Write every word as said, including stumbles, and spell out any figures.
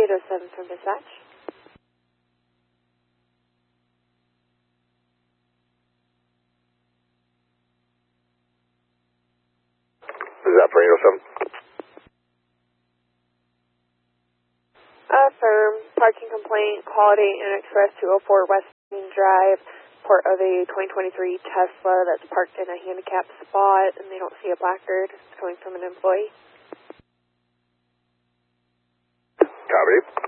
eight oh seven from dispatch. Is that for eight oh seven? Affirm. Parking complaint, Holiday Inn Express two oh four West Main Drive. Report of a twenty twenty-three Tesla that's parked in a handicapped spot and they don't see a placard. It's coming from an employee. Copy.